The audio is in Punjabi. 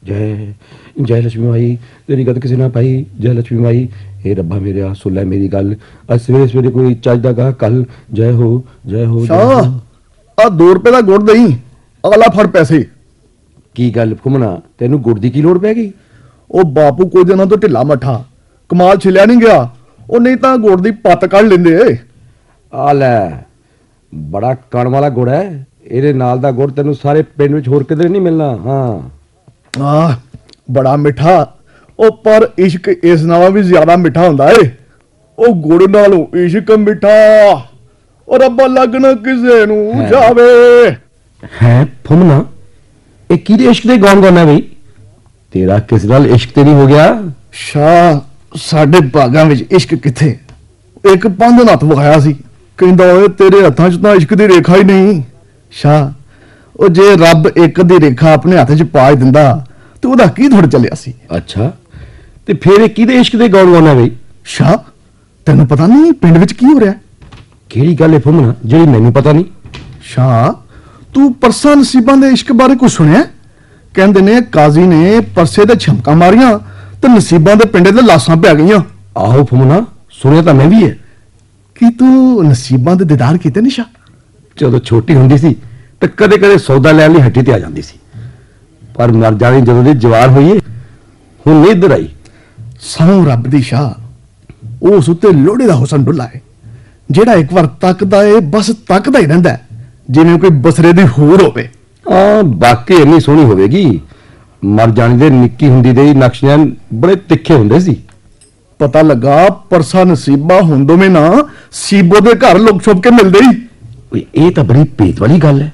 जय जय लक्ष्मी माई, तेरी गत किसी ना पाई। जय लक्ष्मी माई, हे रब्बा मेरे सुन लै मेरी गल। अज सवेरे सवेरे कोई चज दा गाह कल। जय हो जय हो। शाह आ 2 रुपए का गुड़ दई, अगला फड़ पैसे। की गल घुमना, तेनू गुड़ दी की लोड़ पै गई? ਉਹ ਬਾਪੂ ਕੁਝ ਦਿਨਾਂ ਤੋਂ ਢਿੱਲਾ ਮੱਠਾ, ਕਮਾਲ ਛਿਲਿਆ ਨਹੀਂ ਗਿਆ। ਉਹ ਨਹੀਂ ਤਾਂ ਗੁੜ ਦੀ ਪੱਤ ਕੱਢ ਲੈਂਦੇ। आ लै बड़ा कण वाला गुड़ है, ਇਹਦੇ ਨਾਲ ਦਾ ਗੁੜ ਤੈਨੂੰ ਸਾਰੇ ਪਿੰਡ ਵਿੱਚ ਹੋਰ ਕਿਧਰੇ ਨਹੀਂ ਮਿਲਣਾ। ਹਾਂ ਆ ਬੜਾ ਮਿੱਠਾ, ਉਹ ਪਰ ਇਸ਼ਕ ਇਸ ਨਾਲੋਂ ਵੀ ਜ਼ਿਆਦਾ ਮਿੱਠਾ ਹੁੰਦਾ ਏ। ਉਹ ਗੁੜ ਨਾਲੋਂ ਇਸ਼ਕ ਮਿੱਠਾ, ਉਹ ਰੱਬਾ ਲੱਗਣਾ ਕਿਸੇ ਨੂੰ ਜਾਵੇ। है फुमना, ये किहदे इश्क दे गौन गौन है बई? तेरा किस नाल इश्क ते नहीं हो गया? ਸ਼ਾਹ ਸਾਡੇ ਬਾਗਾਂ ਵਿੱਚ ਇਸ਼ਕ ਕਿੱਥੇ। ਇੱਕ ਪੰਧ ਨੱਥ ਵਿਖਾਇਆ ਸੀ, ਕਹਿੰਦਾ ਓਏ ਤੇਰੇ ਹੱਥਾਂ 'ਚ ਤਾਂ ਇਸ਼ਕ ਦੀ ਰੇਖਾ ਹੀ ਨਹੀਂ। ਸ਼ਾਹ ਉਹ ਜੇ ਰੱਬ ਇੱਕ ਦੀ ਰੇਖਾ ਆਪਣੇ ਹੱਥ 'ਚ ਪਾ ਹੀ ਦਿੰਦਾ ਤੇ ਉਹਦਾ ਕੀ ਥੋੜ ਚੱਲਿਆ ਸੀ। अच्छा ते फिर किहदे इश्क दे गौन गौन है बई? ਸ਼ਾਹ ਤੈਨੂੰ ਪਤਾ ਨਹੀਂ ਪਿੰਡ ਵਿੱਚ ਕੀ ਹੋ ਰਿਹਾ? ਕਿਹੜੀ ਗੱਲ ਹੈ ਫੁਮਨਾ ਜਿਹੜੀ ਮੈਨੂੰ ਪਤਾ ਨਹੀਂ? ਸ਼ਾਹ ਤੂੰ ਪਰਸਾਂ ਨਸੀਬਾਂ ਦੇ ਇਸ਼ਕ ਬਾਰੇ ਕੁਝ ਸੁਣਿਆ? ਕਹਿੰਦੇ ਨੇ ਕਾਜ਼ੀ ਨੇ ਪਰਸੇ ਦੇ ਛਮਕਾਂ ਮਾਰੀਆਂ ਤੇ ਨਸੀਬਾਂ ਦੇ ਪਿੰਡੇ ਦੇ ਲਾਸਾਂ ਪੈ ਗਈਆਂ। ਆਹੋ ਫੁਮਨਾ, ਸੁਣਿਆ ਤਾਂ ਮੈਂ ਵੀ ਹੈ। ਕੀ ਤੂੰ ਨਸੀਬਾਂ ਦੇ ਦੀਦਾਰ ਕੀਤੇ ਨੇ ਸ਼ਾਹ? ਜਦੋਂ ਛੋਟੀ ਹੁੰਦੀ ਸੀ ਤੇ ਕਦੇ ਕਦੇ ਸੌਦਾ ਲੈਣ ਲਈ ਹੱਟੀ ਤੇ ਆ ਜਾਂਦੀ ਸੀ, ਪਰ ਮਰ ਜਾਣੀ ਜਦੋਂ ਦੀ ਜਵਾਰ ਹੋਈ ਏ, ਹੁਣ ਨਹੀਂ ਇੱਧਰ ਆਈ। ਸਹੁੰ ਰੱਬ ਦੀ ਸ਼ਾਹ ਉਸ ਉੱਤੇ ਲੋੜੇ ਦਾ ਹੁਸਨ ਡੁੱਲਾ ਹੈ, ਜਿਹੜਾ ਇੱਕ ਵਾਰ ਤੱਕਦਾ ਏ ਬਸ ਤੱਕਦਾ ਹੀ ਰਹਿੰਦਾ, ਜਿਵੇਂ ਕੋਈ ਬਸਰੇ ਦੀ ਹੂਰ ਹੋਵੇ। ਆ ਬਾਕੀ ਇੰਨੀ ਸੋਹਣੀ ਹੋਵੇਗੀ। ਮਰ ਜਾਣੀ ਦੇ ਨਿੱਕੀ ਹੁੰਦੀ ਦੇ ਨਕਸ਼ਿਆਂ ਬੜੇ ਤਿੱਖੇ ਹੁੰਦੇ ਸੀ। ਪਤਾ ਲੱਗਾ ਪਰਸਾ ਨਸੀਬਾ ਹੁੰਦੋਵੇਂ ਨਾ ਸੀਬੋ ਦੇ ਘਰ ਲੁਕ ਛੁਪ ਕੇ ਮਿਲਦੇ ਹੀ। ਓਏ ਇਹ ਤਾਂ ਬੜੀ ਭੇਤ ਵਾਲੀ ਗੱਲ ਹੈ।